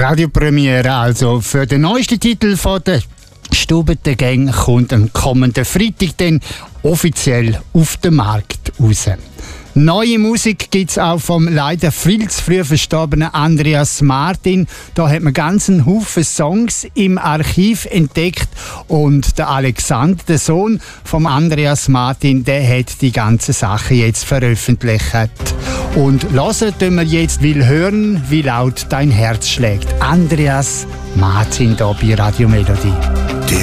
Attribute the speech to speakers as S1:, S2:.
S1: Radiopremiere also für den neuesten Titel von der Stubeten-Gang kommt am kommenden Freitag dann offiziell auf den Markt raus. Neue Musik gibt es auch vom leider viel zu früh verstorbenen Andreas Martin. Da hat man ganz einen Haufen Songs im Archiv entdeckt und der Alexander, der Sohn vom Andreas Martin, der hat die ganze Sache jetzt veröffentlicht. Und hören tun wir jetzt, will hören, wie laut dein Herz schlägt. Andreas Martin da bei Radio Melodie.